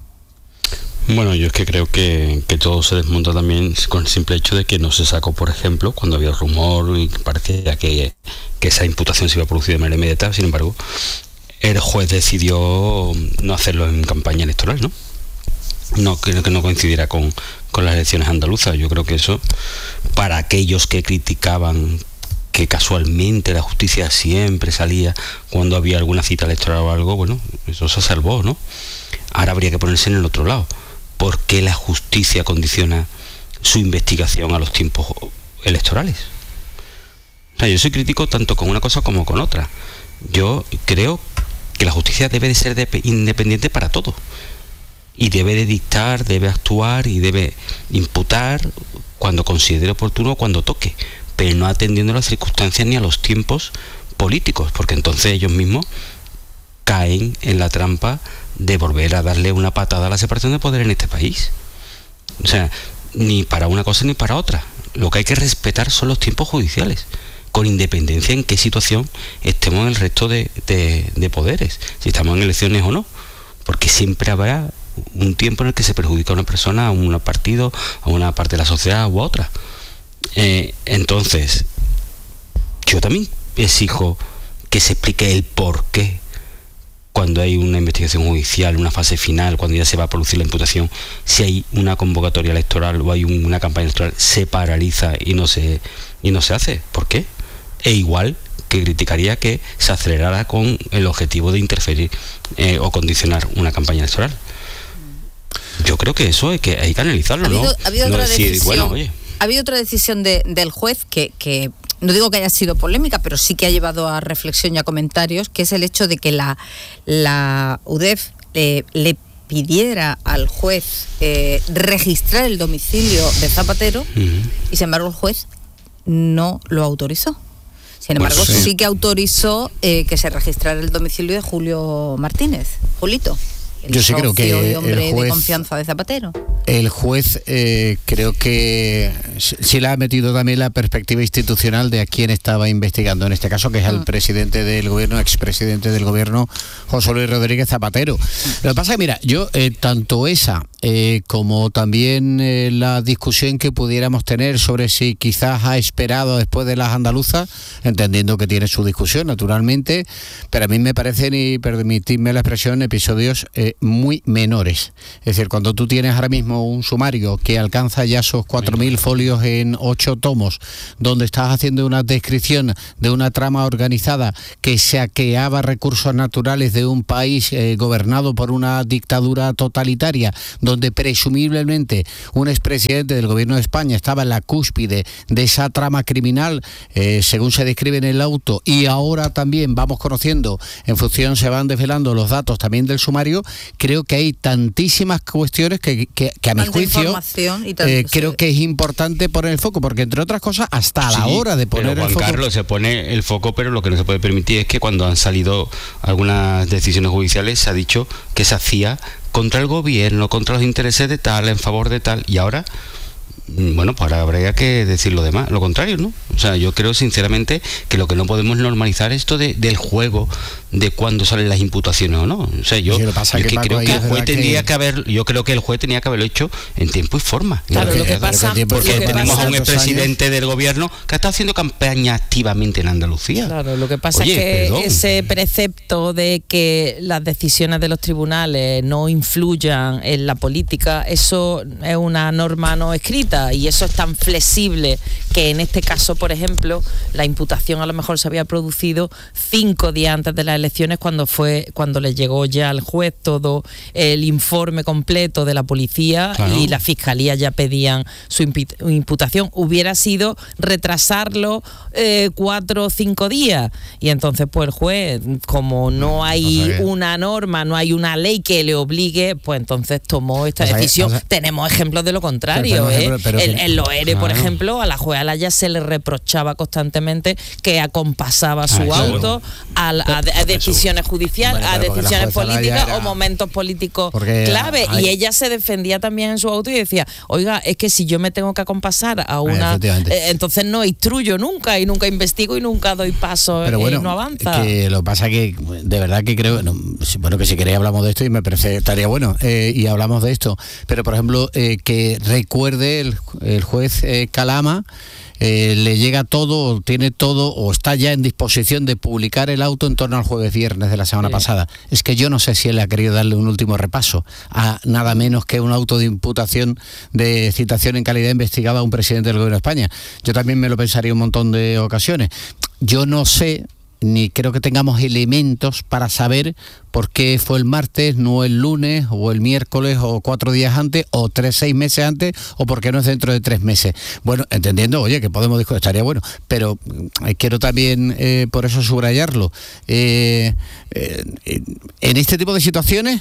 Bueno, yo es que creo que todo se desmonta también con el simple hecho de que no se sacó, por ejemplo, cuando había rumor y parecía que esa imputación se iba a producir de manera inmediata. Sin embargo, el juez decidió no hacerlo en campaña electoral, ¿no? Que no coincidiera con las elecciones andaluzas. Yo creo que eso, para aquellos que criticaban que casualmente la justicia siempre salía cuando había alguna cita electoral o algo, bueno, eso se salvó, ¿no? Ahora habría que ponerse en el otro lado. ¿Por qué la justicia condiciona su investigación a los tiempos electorales? O sea, yo soy crítico tanto con una cosa como con otra. Yo creo que la justicia debe de ser independiente para todo. Y debe de dictar, debe actuar y debe imputar cuando considere oportuno, cuando toque. Pero no atendiendo a las circunstancias ni a los tiempos políticos, porque entonces ellos mismos caen en la trampa de volver a darle una patada a la separación de poder en este país. O sea, ni para una cosa ni para otra. Lo que hay que respetar son los tiempos judiciales, con independencia en qué situación estemos en el resto de poderes, si estamos en elecciones o no, porque siempre habrá un tiempo en el que se perjudica a una persona, a un partido, a una parte de la sociedad u a otra. Entonces, yo también exijo que se explique el por qué, cuando hay una investigación judicial, una fase final, cuando ya se va a producir la imputación, si hay una convocatoria electoral o hay una campaña electoral, se paraliza y no se hace. ¿Por qué? E igual que criticaría que se acelerara con el objetivo de interferir o condicionar una campaña electoral. Yo creo que eso hay que analizarlo, ¿no? Ha habido otra decisión del juez que no digo que haya sido polémica, pero sí que ha llevado a reflexión y a comentarios, que es el hecho de que la UDEF le pidiera al juez registrar el domicilio de Zapatero y sin embargo el juez no lo autorizó. Sin embargo, sí que autorizó que se registrara el domicilio de Julio Martínez, Julito. Yo sí creo que hombre de confianza de Zapatero. El juez creo que sí le ha metido también la perspectiva institucional de a quién estaba investigando, en este caso que es el presidente del gobierno, expresidente del gobierno, José Luis Rodríguez Zapatero. Lo que pasa es que, mira, yo tanto esa como también la discusión que pudiéramos tener sobre si quizás ha esperado después de las andaluzas, entendiendo que tiene su discusión naturalmente, pero a mí me parecen, y permitidme la expresión, episodios muy menores. Es decir, cuando tú tienes ahora mismo un sumario que alcanza ya esos 4.000 folios en 8 tomos, donde estás haciendo una descripción de una trama organizada que saqueaba recursos naturales de un país gobernado por una dictadura totalitaria, donde presumiblemente un expresidente del gobierno de España estaba en la cúspide de esa trama criminal, según se describe en el auto, y ahora también vamos conociendo, en función se van desvelando los datos también del sumario. Creo que hay tantísimas cuestiones que a mi juicio creo que es importante poner el foco, porque entre otras cosas hasta a la hora de poner el foco... Juan Carlos, se pone el foco, pero lo que no se puede permitir es que cuando han salido algunas decisiones judiciales se ha dicho que se hacía contra el gobierno, contra los intereses de tal, en favor de tal, y ahora... Bueno, pues ahora habría que decir lo demás, lo contrario, ¿no? O sea, yo creo sinceramente que lo que no podemos normalizar es esto del juego de cuándo salen las imputaciones o no. O sea, yo creo que el juez tendría que haber, yo creo que el juez tenía que haberlo hecho en tiempo y forma. Claro, lo que pasa, porque tenemos a un expresidente del gobierno que está haciendo campaña activamente en Andalucía. Claro, lo que pasa es que ese precepto de que las decisiones de los tribunales no influyan en la política, eso es una norma no escrita. Y eso es tan flexible que en este caso, por ejemplo, la imputación a lo mejor se había producido 5 días antes de las elecciones, cuando le llegó ya al juez todo el informe completo de la policía, claro, y la fiscalía ya pedían su imputación. Hubiera sido retrasarlo 4 o 5 días, y entonces pues el juez, como no hay una norma, no hay una ley que le obligue, pues entonces tomó esta decisión. Tenemos ejemplos de lo contrario, en Loere, por ejemplo, a la jueza Alaya se le reprochaba constantemente que acompasaba su auto a decisiones judiciales, a decisiones políticas o momentos políticos clave, y ella se defendía también en su auto y decía, oiga, es que si yo me tengo que acompasar a una... entonces no instruyo nunca, y nunca investigo, y nunca doy paso, pero bueno, no avanza. Que lo pasa que, de verdad que creo, que si queréis hablamos de esto y me parece, estaría bueno, y hablamos de esto, pero por ejemplo, que recuerde el juez Calama, le llega todo, tiene todo, o está ya en disposición de publicar el auto en torno al jueves viernes de la semana pasada. Es que yo no sé si él ha querido darle un último repaso a nada menos que un auto de imputación de citación en calidad investigada a un presidente del gobierno de España. Yo también me lo pensaría un montón de ocasiones. Yo no sé, ni creo que tengamos elementos para saber por qué fue el martes, no el lunes, o el miércoles, o 4 días antes, o 6 meses antes, o por qué no es dentro de 3 meses. Bueno, entendiendo, oye, que podemos discutir, estaría bueno, pero quiero también, por eso subrayarlo. En este tipo de situaciones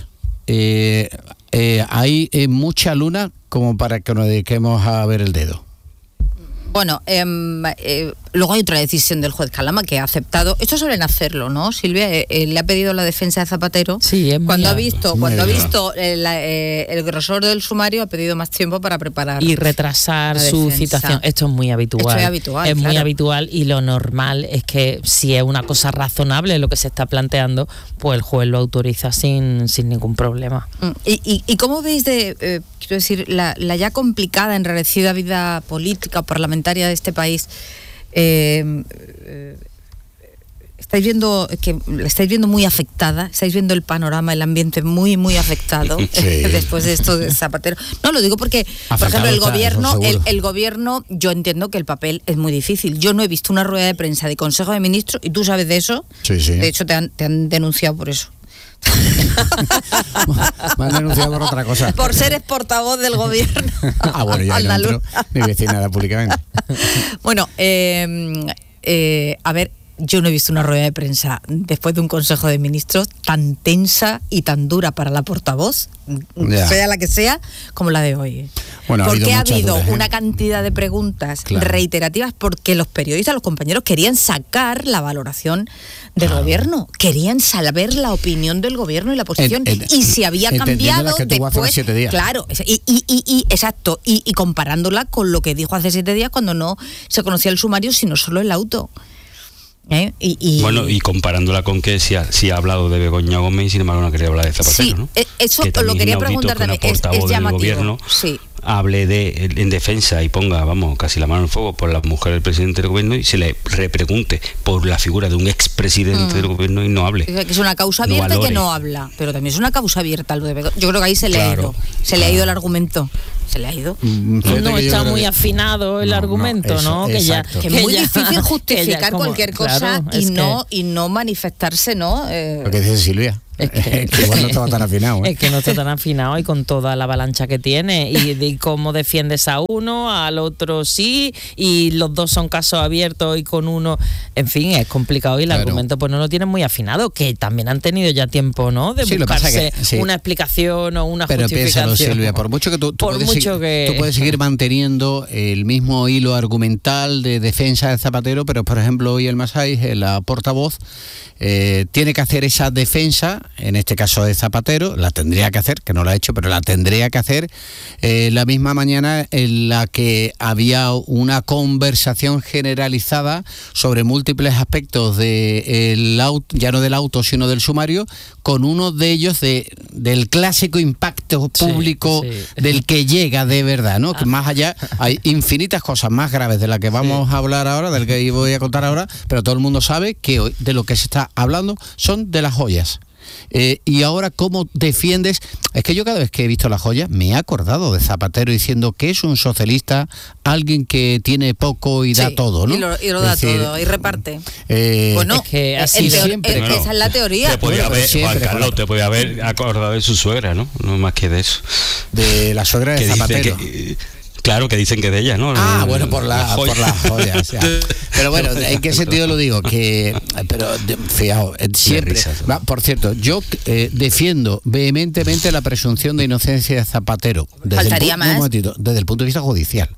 hay mucha luna como para que nos dediquemos a ver el dedo. Bueno, luego hay otra decisión del juez Calama que ha aceptado. Esto suelen hacerlo, ¿no, Silvia? Le ha pedido la defensa de Zapatero. Sí, cuando ha visto el grosor del sumario, ha pedido más tiempo para preparar y retrasar su citación. Esto es muy habitual. Es muy habitual, y lo normal es que si es una cosa razonable lo que se está planteando, pues el juez lo autoriza sin ningún problema. ¿Y cómo veis quiero decir, la ya complicada, enrarecida vida política parlamentaria de este país? Estáis viendo muy afectada, estáis viendo el panorama, el ambiente muy, muy afectado después de esto de Zapatero. No, lo digo porque, por ejemplo, el gobierno, yo entiendo que el papel es muy difícil. Yo no he visto una rueda de prensa de Consejo de Ministros, y tú sabes de eso. Sí. De hecho, te han denunciado por eso. Me han denunciado por otra cosa. Por ser portavoz del gobierno. Bueno, ya no entro, mi vecina era públicamente. Bueno, a ver, yo no he visto una rueda de prensa después de un Consejo de Ministros tan tensa y tan dura para la portavoz, sea la que sea, como la de hoy. Bueno, porque ha habido una cantidad de preguntas reiterativas porque los periodistas, los compañeros querían sacar la valoración del gobierno, querían saber la opinión del gobierno y la posición y si había cambiado después. Claro, exacto, y comparándola con lo que dijo hace 7 días cuando no se conocía el sumario, sino solo el auto. Bueno, y comparándola con que si ha hablado de Begoña Gómez y sin embargo no quería hablar de Zapatero, ¿no? Eso lo quería preguntar también, es llamativo. Gobierno, hable en defensa y ponga, casi la mano en el fuego por la mujer del presidente del gobierno y se le repregunte por la figura de un expresidente del gobierno y no hable. Que es una causa abierta y que no habla, pero también es una causa abierta lo de Begoña. Yo creo que ahí se le ha ido el argumento. Se le ha ido. No está muy afinado el argumento, ¿no? Que es muy difícil justificar cualquier cosa y no manifestarse, ¿no? Lo que dice Silvia. Es que igual no estaba tan afinado. Es que no está tan afinado y con toda la avalancha que tiene y de cómo defiendes a uno, al otro sí, y los dos son casos abiertos y con uno, en fin, es complicado y el argumento pues no lo tienen muy afinado, que también han tenido ya tiempo, ¿no? De buscarse una explicación o una justificación. Pero piénsalo, Silvia, por mucho que tú puedes seguir manteniendo el mismo hilo argumental de defensa de Zapatero, pero por ejemplo hoy el Massáis, la portavoz, tiene que hacer esa defensa, en este caso de Zapatero, la tendría que hacer, que no la ha hecho, pero la tendría que hacer la misma mañana en la que había una conversación generalizada sobre múltiples aspectos del auto, ya no del auto, sino del sumario, con uno de ellos del clásico impacto público del que llega de verdad, ¿no? Que más allá hay infinitas cosas más graves de las que vamos a hablar ahora, del que voy a contar ahora, pero todo el mundo sabe que hoy de lo que se está hablando son de las joyas. Y ahora, ¿cómo defiendes? Es que yo cada vez que he visto las joyas me he acordado de Zapatero diciendo que es un socialista, alguien que tiene poco y da todo, ¿no? Y lo da todo, y reparte. Bueno, es que así siempre. Esa es la teoría. Te podía Juan Carlos, te podía haber acordado de su suegra, ¿no? No más que de eso. De la suegra de Zapatero. Claro, que dicen que de ella, ¿no? Bueno, por las joyas. Pero bueno, ¿en qué sentido lo digo? Pero fijaos, siempre. Por cierto, yo defiendo vehementemente la presunción de inocencia de Zapatero. Faltaría más. Desde el punto de vista judicial.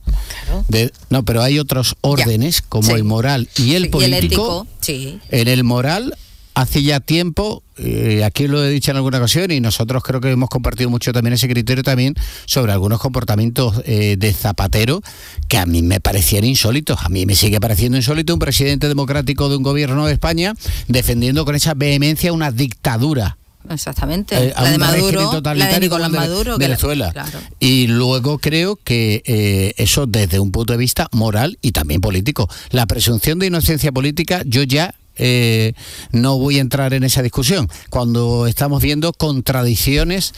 Claro. Pero hay otros órdenes, como el moral y el político. Y el ético, sí. En el moral, hace ya tiempo, aquí lo he dicho en alguna ocasión y nosotros creo que hemos compartido mucho también ese criterio también sobre algunos comportamientos de Zapatero que a mí me parecían insólitos. A mí me sigue pareciendo insólito un presidente democrático de un gobierno de España defendiendo con esa vehemencia una dictadura. Exactamente, la de Maduro, la de Nicolás Maduro, Venezuela. Claro. Y luego creo que eso desde un punto de vista moral y también político. La presunción de inocencia política, yo ya no voy a entrar en esa discusión cuando estamos viendo contradicciones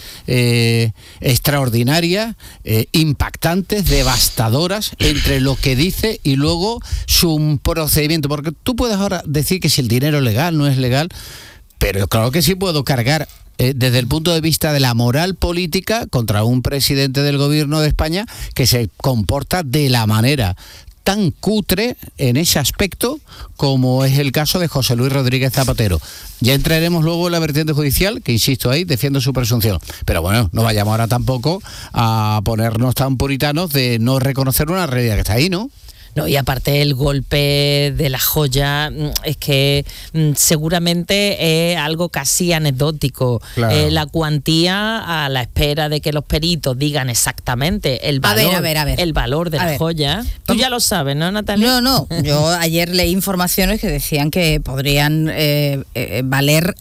extraordinarias, impactantes, devastadoras entre lo que dice y luego su procedimiento, porque tú puedes ahora decir que si el dinero es legal, no es legal, pero claro que sí puedo cargar desde el punto de vista de la moral política contra un presidente del gobierno de España que se comporta de la manera tan cutre en ese aspecto como es el caso de José Luis Rodríguez Zapatero. Ya entraremos luego en la vertiente judicial, que insisto ahí, defiendo su presunción. Pero bueno, no vayamos ahora tampoco a ponernos tan puritanos de no reconocer una realidad que está ahí, ¿no? No, y aparte el golpe de la joya es que seguramente es algo casi anecdótico. Claro. La cuantía a la espera de que los peritos digan exactamente el valor, a ver. El valor de la joya. Tú ya lo sabes, ¿no, Natalia? No. Yo ayer leí informaciones que decían que podrían valer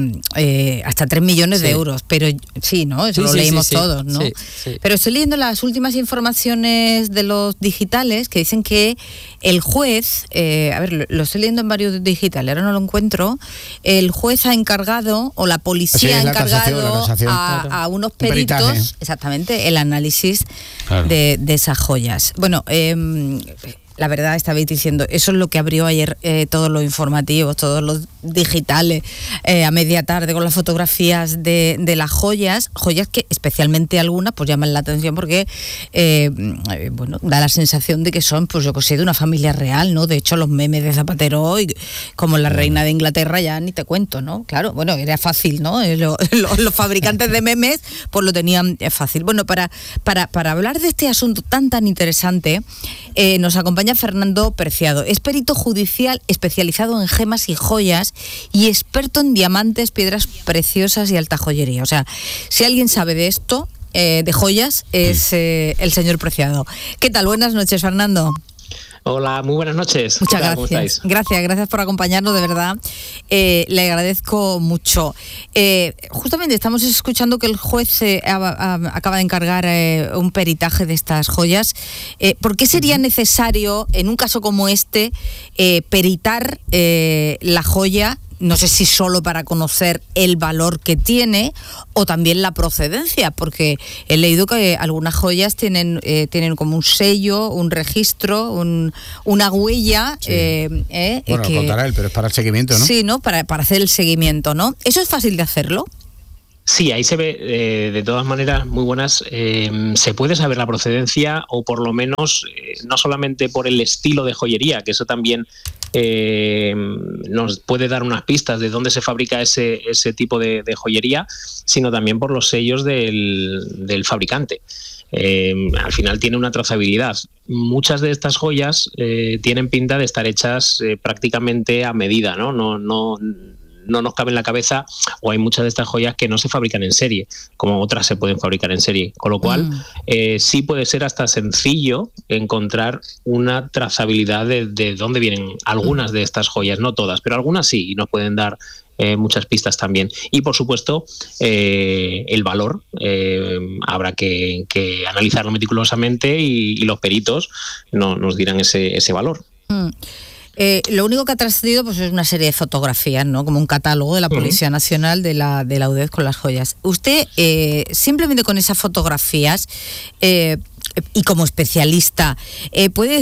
hasta 3 millones de euros. Pero sí, ¿no? Eso lo leímos todos, ¿no? Sí. Pero estoy leyendo las últimas informaciones de los digitales que dicen que el juez, lo estoy leyendo en varios digitales, ahora no lo encuentro, el juez ha encargado, o la policía ha encargado a unos peritos, exactamente, el análisis de esas joyas. Bueno, la verdad, estabais diciendo, eso es lo que abrió ayer todos los informativos, todos los digitales, a media tarde, con las fotografías de las joyas que especialmente algunas pues llaman la atención porque da la sensación de que son, pues yo que sé, de una familia real, ¿no? De hecho, los memes de Zapatero hoy, como la reina de Inglaterra, ya ni te cuento, ¿no? Claro, bueno, era fácil, ¿no? Los fabricantes de memes pues lo tenían fácil. Bueno, para hablar de este asunto tan interesante, nos acompaña Fernando Preciado. Es perito judicial especializado en gemas y joyas y experto en diamantes, piedras preciosas y alta joyería. O sea, si alguien sabe de esto, de joyas, es el señor Preciado. ¿Qué tal? Buenas noches, Fernando. Hola, muy buenas noches. Muchas gracias. ¿Cómo estáis? Gracias por acompañarnos, de verdad. Le agradezco mucho. Justamente estamos escuchando que el juez acaba de encargar un peritaje de estas joyas. ¿Por qué sería necesario, en un caso como este, peritar la joya? No sé si solo para conocer el valor que tiene o también la procedencia, porque he leído que algunas joyas tienen como un sello, un registro, una huella. Sí. Lo contará él, pero es para el seguimiento, ¿no? Sí, ¿no? Para hacer el seguimiento, ¿no? ¿Eso es fácil de hacerlo? Sí, ahí se ve de todas maneras muy buenas. Se puede saber la procedencia o por lo menos no solamente por el estilo de joyería, que eso también nos puede dar unas pistas de dónde se fabrica ese tipo de joyería, sino también por los sellos del fabricante. Al final tiene una trazabilidad. Muchas de estas joyas tienen pinta de estar hechas prácticamente a medida, ¿no? No nos cabe en la cabeza, o hay muchas de estas joyas que no se fabrican en serie, como otras se pueden fabricar en serie, con lo cual sí puede ser hasta sencillo encontrar una trazabilidad de dónde vienen algunas de estas joyas, no todas, pero algunas sí, y nos pueden dar muchas pistas también. Y por supuesto el valor habrá que analizarlo meticulosamente y los peritos nos dirán ese valor. Lo único que ha trascendido pues es una serie de fotografías, ¿no? Como un catálogo de la Policía Nacional de la UDEZ con las joyas. Usted, simplemente con esas fotografías y como especialista, ¿puede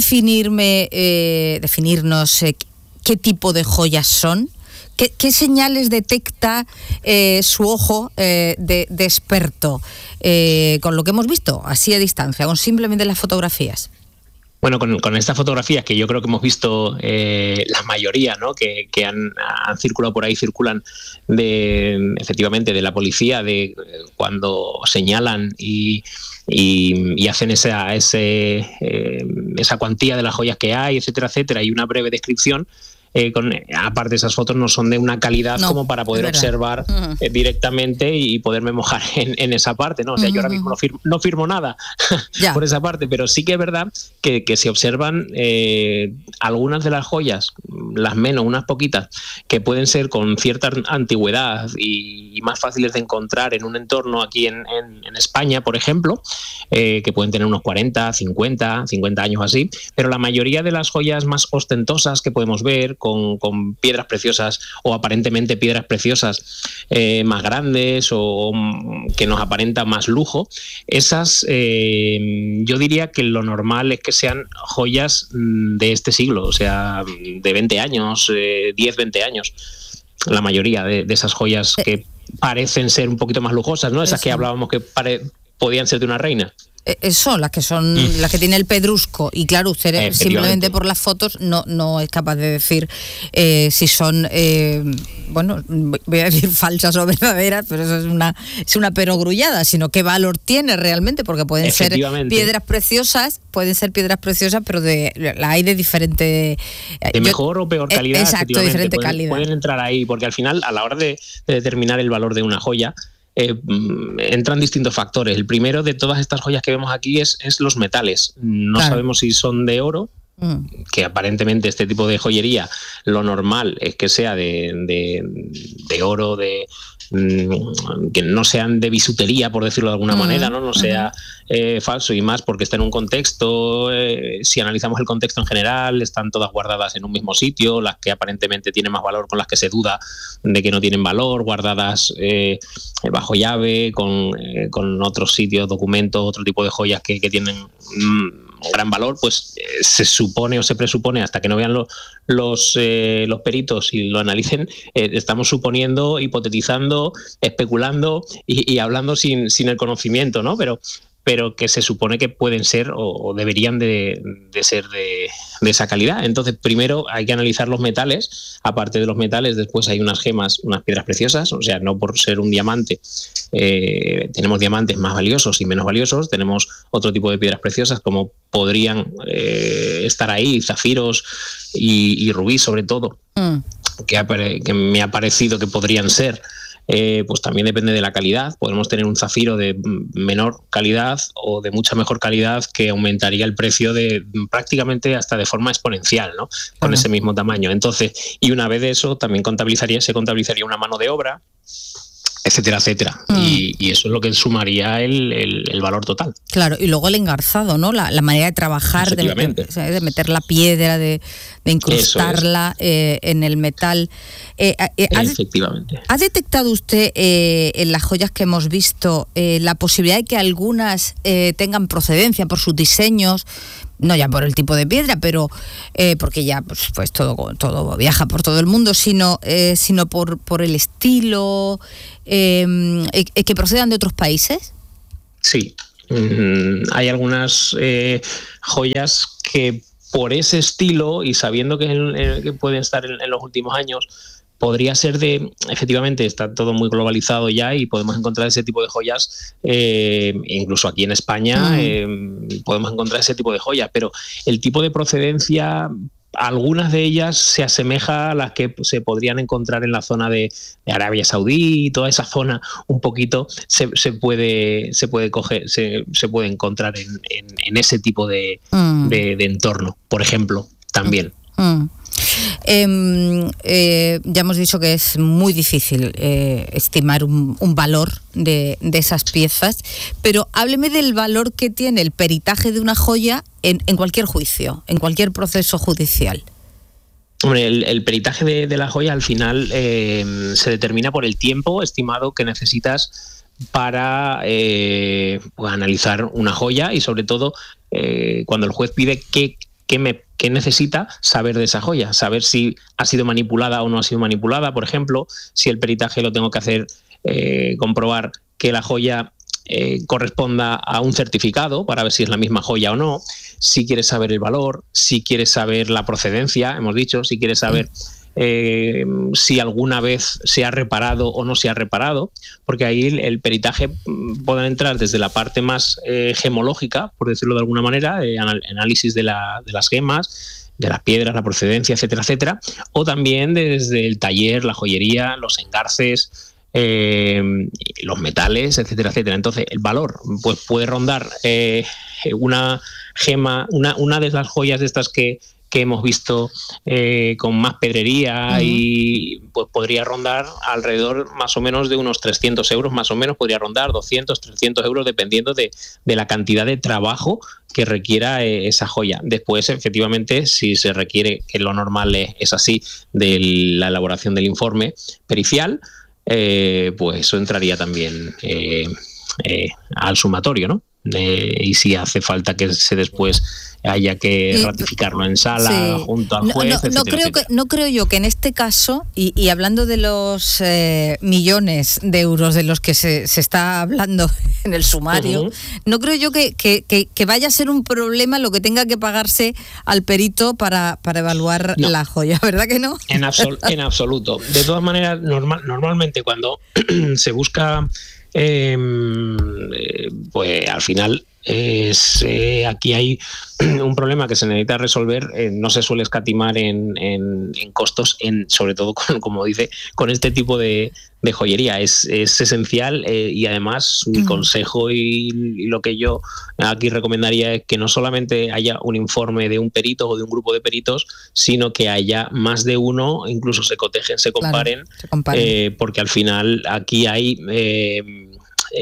definirnos qué tipo de joyas son? ¿Qué señales detecta su ojo de experto con lo que hemos visto, así a distancia, con simplemente las fotografías? Bueno, con estas fotografías que yo creo que hemos visto la mayoría, ¿no? que han circulado por ahí, circulan efectivamente de la policía, de cuando señalan y hacen esa cuantía de las joyas que hay, etcétera, y una breve descripción. Aparte, esas fotos no son de una calidad como para poder observar directamente y poderme mojar en esa parte, ¿no? O sea, yo ahora mismo no firmo nada por esa parte, pero sí que es verdad que se observan algunas de las joyas, las menos, unas poquitas, que pueden ser con cierta antigüedad y más fáciles de encontrar en un entorno aquí en España, por ejemplo, que pueden tener unos 40, 50 años así, pero la mayoría de las joyas más ostentosas que podemos ver, con piedras preciosas o aparentemente piedras preciosas más grandes o que nos aparenta más lujo, esas yo diría que lo normal es que sean joyas de este siglo, o sea, de 20 años, 10, 20 años. La mayoría de esas joyas que parecen ser un poquito más lujosas, ¿no? Esas que hablábamos que podían ser de una reina. Son las que tiene el pedrusco, y claro, usted simplemente por las fotos no es capaz de decir si son voy a decir falsas o verdaderas, pero eso es una perogrullada, sino qué valor tiene realmente, porque pueden ser piedras preciosas, pero hay de diferente mejor o peor calidad. Exacto, diferente calidad. Pueden entrar ahí, porque al final, a la hora de determinar el valor de una joya, entran distintos factores. El primero de todas estas joyas que vemos aquí es los metales. No sabemos si son de oro, que aparentemente este tipo de joyería lo normal es que sea de oro, que no sean de bisutería, por decirlo de alguna manera, no sea falso, y más porque está en un contexto, si analizamos el contexto en general, están todas guardadas en un mismo sitio, las que aparentemente tienen más valor, con las que se duda de que no tienen valor, guardadas bajo llave, con otros sitios, documentos, otro tipo de joyas que tienen gran valor, pues se supone o se presupone, hasta que no vean los peritos y lo analicen, estamos suponiendo, hipotetizando, especulando y hablando sin el conocimiento, ¿no? Pero que se supone que pueden ser o deberían de ser de esa calidad. Entonces, primero hay que analizar los metales. Aparte de los metales, después hay unas gemas, unas piedras preciosas. O sea, no por ser un diamante, tenemos diamantes más valiosos y menos valiosos. Tenemos otro tipo de piedras preciosas, como podrían estar ahí, zafiros y rubí, sobre todo, que me ha parecido que podrían ser. Pues también depende de la calidad. Podemos tener un zafiro de menor calidad o de mucha mejor calidad, que aumentaría el precio de prácticamente hasta de forma exponencial, ¿no? Con ese mismo tamaño. Entonces, y una vez de eso, también se contabilizaría una mano de obra, etcétera, etcétera. Y eso es lo que sumaría el valor total. Claro, y luego el engarzado, ¿no? La manera de trabajar, de meter la piedra, de incrustarla en el metal. Efectivamente. ¿Ha detectado usted en las joyas que hemos visto la posibilidad de que algunas tengan procedencia por sus diseños? No ya por el tipo de piedra, pero porque ya pues todo viaja por todo el mundo, sino por el estilo, que procedan de otros países. Sí, hay algunas joyas que por ese estilo, y sabiendo que pueden estar en los últimos años, podría ser efectivamente, está todo muy globalizado ya y podemos encontrar ese tipo de joyas, incluso aquí en España podemos encontrar ese tipo de joyas, pero el tipo de procedencia, algunas de ellas se asemeja a las que se podrían encontrar en la zona de Arabia Saudí, y toda esa zona un poquito se puede encontrar en ese tipo de entorno, por ejemplo, también. Ya hemos dicho que es muy difícil estimar un valor de esas piezas, pero hábleme del valor que tiene el peritaje de una joya en cualquier juicio, en cualquier proceso judicial. Hombre, el peritaje de la joya al final se determina por el tiempo estimado que necesitas para analizar una joya, y sobre todo cuando el juez pide qué necesita saber de esa joya, saber si ha sido manipulada o no ha sido manipulada. Por ejemplo, si el peritaje lo tengo que hacer, comprobar que la joya corresponda a un certificado para ver si es la misma joya o no, si quieres saber el valor, si quieres saber la procedencia, hemos dicho, si quieres saber si alguna vez se ha reparado o no se ha reparado, porque ahí el peritaje puede entrar desde la parte más gemológica, por decirlo de alguna manera, análisis de las gemas, de las piedras, la procedencia, etcétera, etcétera, o también desde el taller, la joyería, los engarces, los metales, etcétera, etcétera. Entonces el valor pues puede rondar una gema, una de las joyas de estas que hemos visto con más pedrería, y pues podría rondar alrededor más o menos de unos 300 euros, más o menos podría rondar 200, 300 euros, dependiendo de la cantidad de trabajo que requiera esa joya. Después, efectivamente, si se requiere, que lo normal es así, de la elaboración del informe pericial, pues eso entraría también al sumatorio, ¿no? Y si hace falta que después haya que ratificarlo en sala, junto al juez, no creo yo que en este caso, y hablando de los millones de euros de los que se está hablando en el sumario, no creo yo que vaya a ser un problema lo que tenga que pagarse al perito para evaluar la joya, ¿verdad que no? En absoluto. De todas maneras, normalmente cuando se busca, pues al final aquí hay un problema que se necesita resolver. No se suele escatimar en costos, sobre todo como dice, con este tipo de joyería. Es esencial, y además mi consejo y lo que yo aquí recomendaría es que no solamente haya un informe de un perito o de un grupo de peritos, sino que haya más de uno, incluso se cotejen, se comparen. Porque al final aquí hay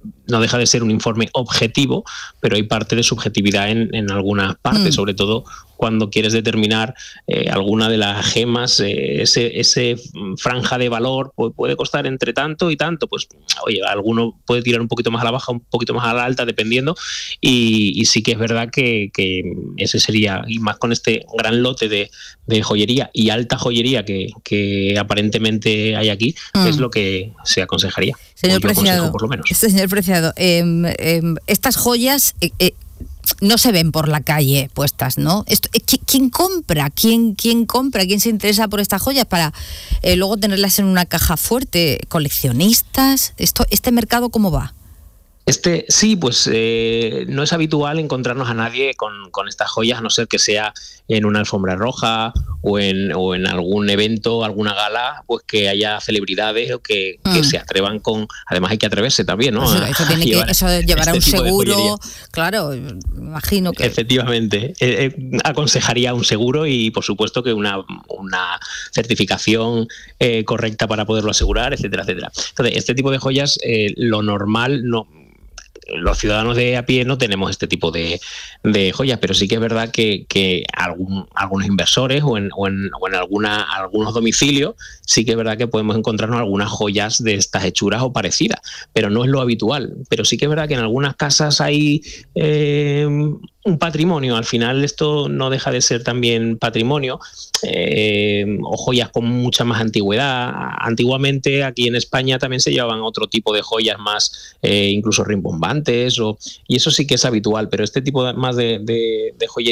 no deja de ser un informe objetivo, pero hay parte de subjetividad en algunas partes, sobre todo cuando quieres determinar alguna de las gemas, ese franja de valor puede costar entre tanto y tanto, pues oye, alguno puede tirar un poquito más a la baja, un poquito más a la alta, dependiendo, y sí que es verdad que ese sería, y más con este gran lote de joyería y alta joyería que aparentemente hay aquí, es lo que se aconsejaría. Señor Preciado, por lo menos. Señor Preciado, estas joyas no se ven por la calle puestas, ¿no? ¿Quién compra? ¿Quién compra? ¿Quién se interesa por estas joyas para luego tenerlas en una caja fuerte? ¿Coleccionistas? ¿Este mercado cómo va? Sí, pues no es habitual encontrarnos a nadie con estas joyas, a no ser que sea en una alfombra roja o en algún evento, alguna gala, pues que haya celebridades o que se atrevan con... Además hay que atreverse también, ¿no? Eso llevará un seguro, claro, imagino que... Efectivamente, aconsejaría un seguro y por supuesto que una certificación correcta para poderlo asegurar, etcétera, etcétera. Entonces, este tipo de joyas, lo normal no... Los ciudadanos de a pie no tenemos este tipo de joyas, pero sí que es verdad que algunos inversores o en algunos domicilios sí que es verdad que podemos encontrarnos algunas joyas de estas hechuras o parecidas, pero no es lo habitual. Pero sí que es verdad que en algunas casas hay un patrimonio. Al final esto no deja de ser también patrimonio, o joyas con mucha más antigüedad. Antiguamente aquí en España también se llevaban otro tipo de joyas más incluso rimbombantes, y eso sí que es habitual, pero este tipo más de joyería